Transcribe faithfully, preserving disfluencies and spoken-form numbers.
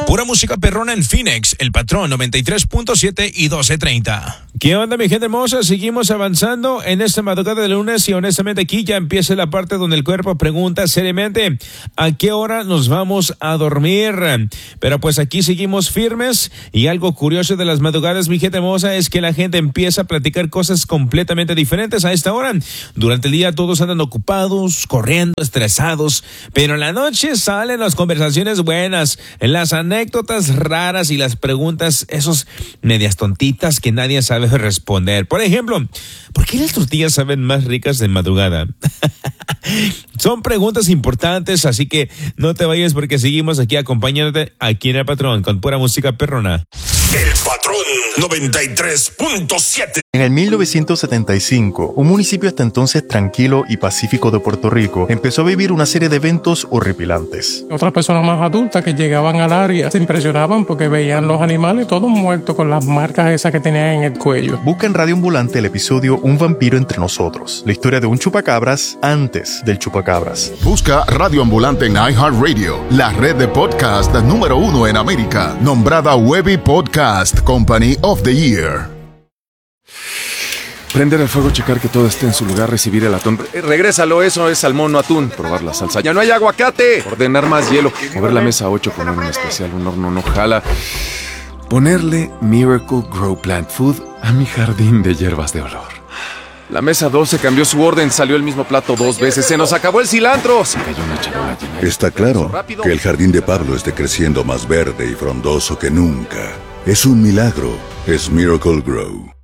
Pura música perrona en Phoenix, El Patrón noventa y tres punto siete y doce treinta. ¿Qué onda, mi gente hermosa? Seguimos avanzando en esta madrugada de lunes y honestamente aquí ya empieza la parte donde el cuerpo pregunta seriamente ¿a qué hora nos vamos a dormir? Pero pues aquí seguimos firmes y algo curioso de las madrugadas, mi gente hermosa, es que la gente empieza a platicar cosas completamente diferentes a esta hora. Durante el día todos andan ocupados, corriendo, estresados, pero en la noche salen las conversaciones buenas, las anécdotas raras y las preguntas, esos medias tontitas que nadie sabe responder. Por ejemplo, ¿por qué las tortillas saben más ricas de madrugada? Son preguntas importantes, así que no te vayas porque seguimos aquí acompañándote aquí en El Patrón con pura música perrona. El Patrón noventa y tres punto siete. En el mil novecientos setenta y cinco, un municipio hasta entonces tranquilo y pacífico de Puerto Rico empezó a vivir una serie de eventos horripilantes. Otras personas más adultas que llegaban al área se impresionaban porque veían los animales todos muertos con las marcas esas que tenían en el cuello. Busca en Radio Ambulante el episodio Un vampiro entre nosotros, la historia de un chupacabras antes del chupacabras. Busca Radio Ambulante en iHeartRadio, la red de podcast número uno en América, nombrada Webby Podcast Company of the Year. Prender el fuego, checar que todo esté en su lugar, recibir el atún. Eh, regrésalo, eso es salmón, no atún. Probar la salsa. ¡Ya no hay aguacate! Ordenar más hielo. Mover la mesa ocho, poner un especial, un horno no jala. Ponerle Miracle Grow Plant Food a mi jardín de hierbas de olor. La mesa doce cambió su orden, salió el mismo plato dos veces. ¡Se nos acabó el cilantro! Se cayó una charola llena. Está claro que el jardín de Pablo esté creciendo más verde y frondoso que nunca. Es un milagro. Es Miracle Grow.